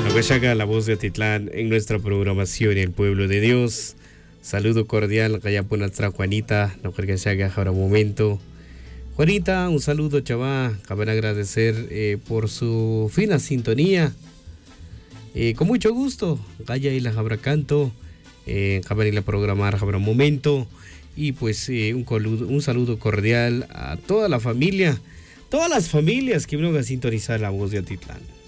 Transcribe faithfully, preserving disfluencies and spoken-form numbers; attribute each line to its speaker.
Speaker 1: Nocachaga, la voz de Atitlán, en nuestra programación El Pueblo de Dios. Saludo cordial, Cayapunatra Juanita, Nocachaga, ahora momento. Juanita, un saludo, chaval. Cabe agradecer eh, por su fina sintonía. Eh, con mucho gusto, Gaya y la Jabra Canto, eh, Cabe la programar Jabra Momento. Y pues eh, un, coludo, un saludo cordial a toda la familia, todas las familias que vienen a sintonizar la voz de Atitlán.